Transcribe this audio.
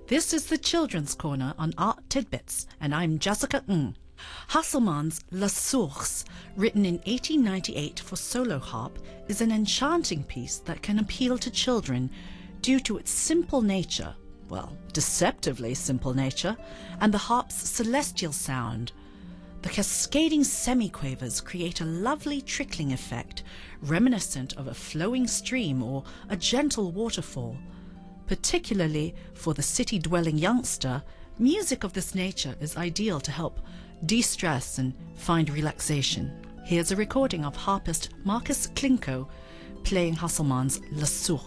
This is the Children's Corner on Art Tidbits, and I'm Jessica Ng. Hasselmann's La Source, written in 1898 for solo harp, is an enchanting piece that can appeal to children due to its simple nature, well, deceptively simple nature, and the harp's celestial sound. The cascading semiquavers create a lovely trickling effect, reminiscent of a flowing stream or a gentle waterfall. Particularly for the city-dwelling youngster, music of this nature is ideal to help de-stress and find relaxation. Here's a recording of harpist Marcus Klinko playing Hasselmann's La Source.